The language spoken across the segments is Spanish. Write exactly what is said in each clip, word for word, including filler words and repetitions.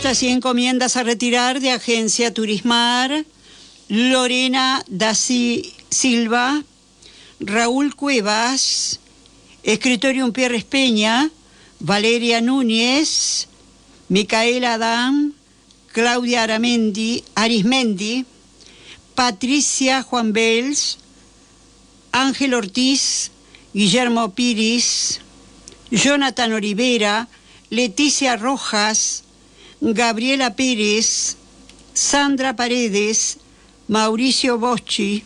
Cartas y encomiendas a retirar de Agencia Turismar: Lorena da Silva, Raúl Cuevas, Escritorium Pierres Peña, Valeria Núñez, Micaela Adán, Claudia Aramendi, Arismendi, Patricia Juan Bels, Ángel Ortiz, Guillermo Piris, Jonathan Olivera, Leticia Rojas, Gabriela Pérez, Sandra Paredes, Mauricio Boschi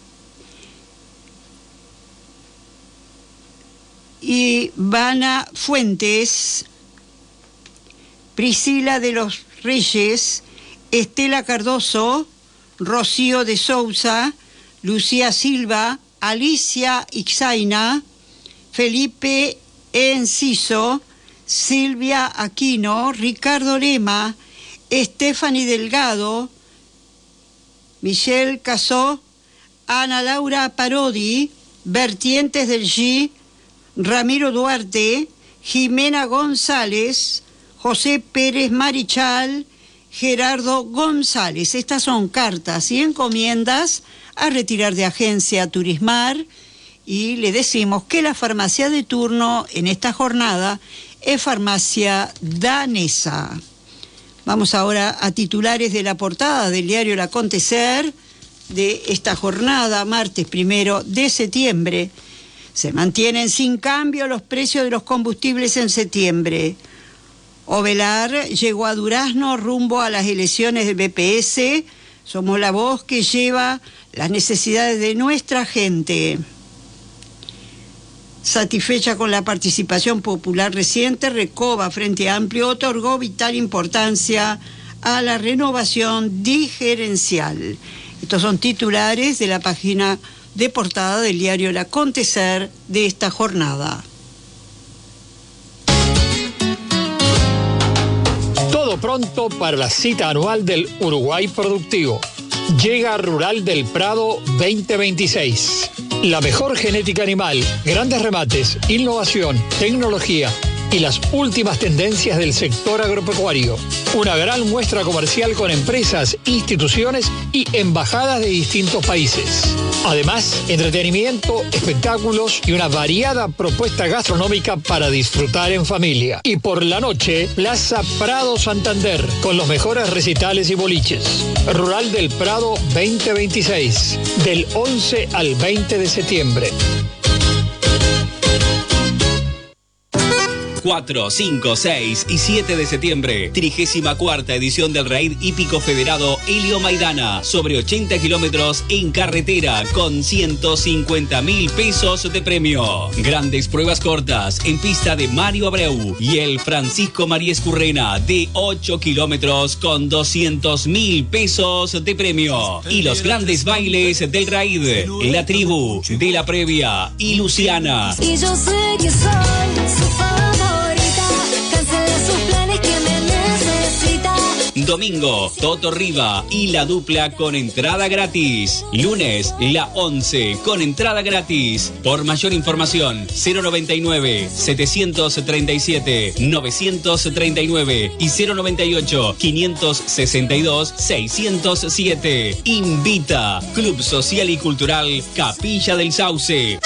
y Vana Fuentes, Priscila de los Reyes, Estela Cardoso, Rocío de Sousa, Lucía Silva, Alicia Ixaina, Felipe Enciso, Silvia Aquino, Ricardo Lema, Stephanie Delgado, Michelle Casó, Ana Laura Parodi, Vertientes del G, Ramiro Duarte, Jimena González, José Pérez Marichal, Gerardo González. Estas son cartas y encomiendas a retirar de Agencia Turismar, y le decimos que la farmacia de turno en esta jornada es Farmacia Danesa. Vamos ahora a titulares de la portada del diario El Acontecer de esta jornada, martes primero de septiembre. Se mantienen sin cambio los precios de los combustibles en septiembre. Ovelar llegó a Durazno rumbo a las elecciones del B P S. Somos la voz que lleva las necesidades de nuestra gente. Satisfecha con la participación popular reciente, Recoba, Frente Amplio, otorgó vital importancia a la renovación digerencial. Estos son titulares de la página de portada del diario El Acontecer de esta jornada. Todo pronto para la cita anual del Uruguay Productivo. Llega Rural del Prado veinte veintiséis. La mejor genética animal, grandes remates, innovación, tecnología y las últimas tendencias del sector agropecuario. Una gran muestra comercial con empresas, instituciones y embajadas de distintos países. Además, entretenimiento, espectáculos y una variada propuesta gastronómica para disfrutar en familia. Y por la noche, Plaza Prado Santander, con los mejores recitales y boliches. Rural del Prado veinte veintiséis, del once al veinte de septiembre. cuatro, cinco, seis y siete de septiembre, trigésima cuarta edición del Raid Hípico Federado Helio Maidana, sobre ochenta kilómetros en carretera, con ciento cincuenta mil pesos de premio. Grandes pruebas cortas en pista de Mario Abreu y el Francisco María Escurrena de ocho kilómetros con doscientos mil pesos de premio. Y los grandes bailes del Raid, La Tribu, De la Previa y Luciana. Y yo sé que soy su favorita. Domingo, Toto Riva y la dupla con entrada gratis. Lunes, La Once con entrada gratis. Por mayor información, cero noventa y nueve, setecientos treinta y siete, novecientos treinta y nueve y cero noventa y ocho, quinientos sesenta y dos, seiscientos siete. Invita Club Social y Cultural Capilla del Sauce.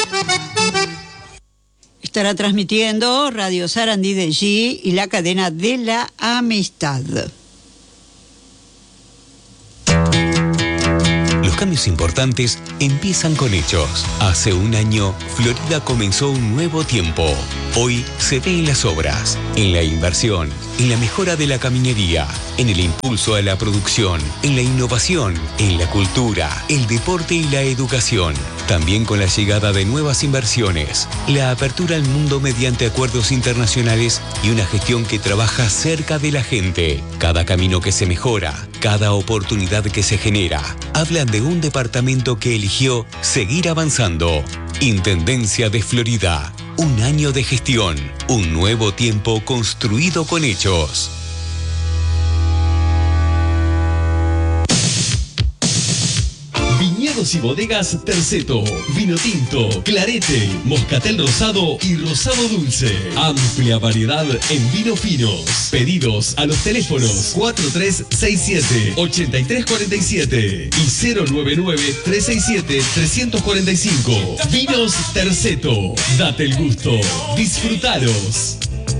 Estará transmitiendo Radio Sarandí de G y la cadena de la Amistad. Los cambios importantes empiezan con hechos. Hace un año, Florida comenzó un nuevo tiempo. Hoy se ve en las obras, en la inversión, en la mejora de la caminería, en el impulso a la producción, en la innovación, en la cultura, el deporte y la educación. También con la llegada de nuevas inversiones, la apertura al mundo mediante acuerdos internacionales y una gestión que trabaja cerca de la gente. Cada camino que se mejora, cada oportunidad que se genera, hablan de un departamento que eligió seguir avanzando. Intendencia de Florida. Un año de gestión. Un nuevo tiempo construido con hechos. Vinos y bodegas Terceto. Vino tinto, clarete, moscatel rosado y rosado dulce. Amplia variedad en vinos finos. Pedidos a los teléfonos cuatro tres seis siete, ocho tres cuatro siete y cero nueve nueve, tres seis siete, tres cuatro cinco. Vinos Terceto. Date el gusto. Disfrutalos.